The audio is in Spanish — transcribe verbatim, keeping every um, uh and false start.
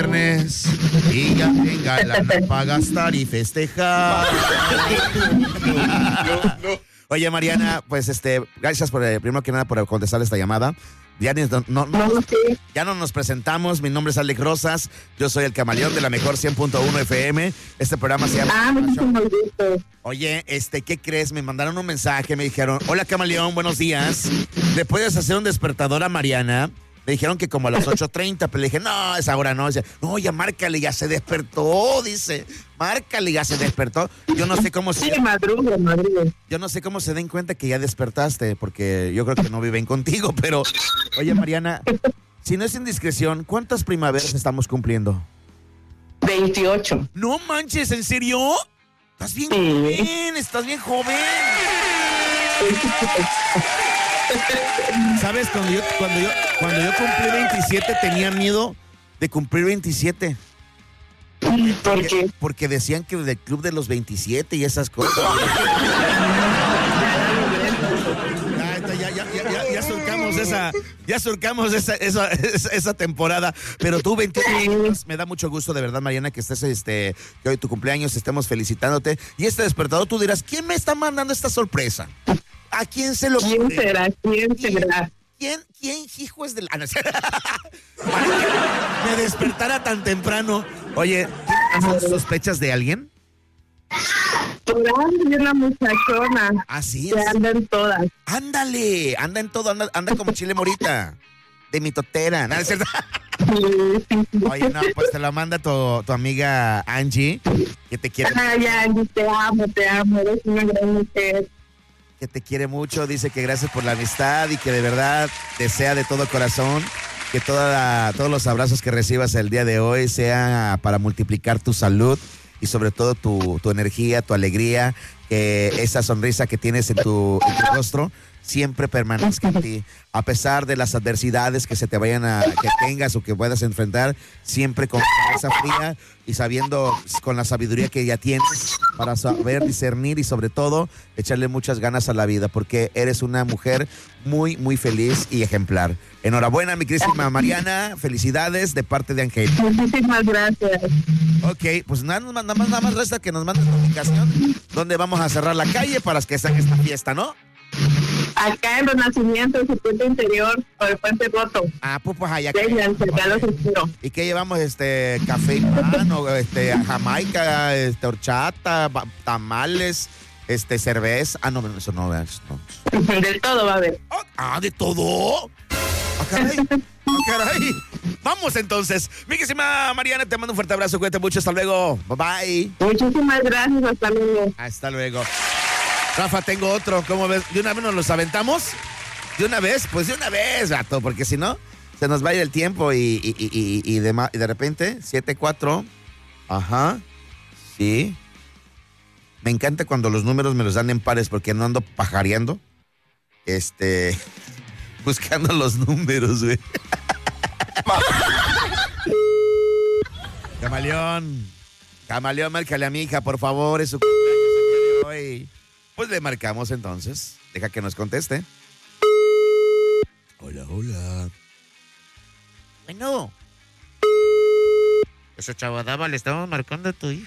viernes y ya tenga lana para gastar y festejar. No, no. Oye, Mariana, pues este, gracias por, eh, primero que nada por contestar esta llamada. Ya, ni- no, no, no, ya no nos presentamos, mi nombre es Alex Rosas, yo soy el camaleón de la mejor cien punto uno F M. Este programa se llama... Ah, muchísimo gusto. Oye, este, ¿qué crees? Me mandaron un mensaje, me dijeron, hola camaleón, buenos días. ¿Le puedes hacer un despertador a Mariana? Me dijeron que como a las ocho treinta, pero le dije, no, esa hora no. Dice, no, ya márcale, ya se despertó, dice. Márcale, ya se despertó. Yo no sé cómo se... Sí, madruga, madruga. Yo no sé cómo se den cuenta que ya despertaste, porque yo creo que no viven contigo, pero... Oye, Mariana, si no es indiscreción, ¿cuántas primaveras estamos cumpliendo? veintiocho. No manches, ¿en serio? Estás bien Sí. joven, estás bien joven. ¿Sabes? Cuando yo, cuando yo, cuando yo cumplí veintisiete tenía miedo de cumplir veintisiete. ¿Por qué? Porque decían que del club de los veintisiete y esas cosas. Ya, ya, ya, ya, ya, ya surcamos esa, ya surcamos esa, esa, esa, esa temporada. Pero tú, veintiocho años, me da mucho gusto de verdad, Mariana, que estés, este, que hoy tu cumpleaños estemos felicitándote. Y este despertador, tú dirás, ¿quién me está mandando esta sorpresa? ¿A quién se lo ¿Quién ocurre? será? ¿Quién será? ¿Quién, quién, hijo es del... Ah, no, para que me despertara tan temprano. Oye, ¿tienes sospechas de alguien? Por ahí hay una muchachona Ah, sí. que anda en todas. Ándale, anda en todo, anda, anda como chile morita. De mi totera, ¿no es cierto? Sí, sí, sí. Oye, no, pues te la manda tu, tu amiga Angie, que te quiere, Ay, Angie, te amo, te amo, eres una gran mujer. que te quiere mucho, dice que gracias por la amistad y que de verdad desea de todo corazón que toda la- todos los abrazos que recibas el día de hoy sean para multiplicar tu salud y sobre todo tu, tu energía, tu alegría, que esa sonrisa que tienes en tu, en tu rostro siempre permanezca en ti, a pesar de las adversidades que se te vayan a, que tengas o que puedas enfrentar, siempre con cabeza fría y sabiendo, con la sabiduría que ya tienes para saber discernir y sobre todo echarle muchas ganas a la vida, porque eres una mujer muy, muy feliz y ejemplar. Enhorabuena, mi queridísima Mariana, felicidades de parte de Ángel. Muchísimas gracias. Ok, pues nada, más- nada más, nada más resta que nos mandes la ubicación donde vamos a cerrar la calle para que sea esta fiesta, ¿no? Acá en Renacimiento, en Circuito Interior, por el Puente Roto. Ah, pues, pues allá. Vénganse, acá los espero. ¿Y qué llevamos? Este, café y pan, o este, jamaica, este, horchata, ba- tamales, este, cerveza. Ah, no, eso no, eso no. De todo va a haber. Ah, ¿de todo? Ah, caray. Ah, caray. Vamos entonces. Mi queridísima Mariana, te mando un fuerte abrazo, cuídate mucho, hasta luego. Bye bye. Muchísimas gracias, hasta luego. Hasta luego. Rafa, tengo otro, ¿cómo ves? ¿De una vez nos los aventamos? ¿De una vez? Pues de una vez, gato, porque si no, se nos va a ir el tiempo y, y, y, y, y de, ma- y de repente, siete cuatro, ajá, sí. Me encanta cuando los números me los dan en pares porque no ando pajareando, este, buscando los números, güey. Camaleón, Camaleón, márcale a mi hija, por favor, es su cumpleaños el día de hoy. Pues le marcamos entonces. Deja que nos conteste. Hola, hola. Bueno. Esa chavadaba le estaba marcando a tu hija.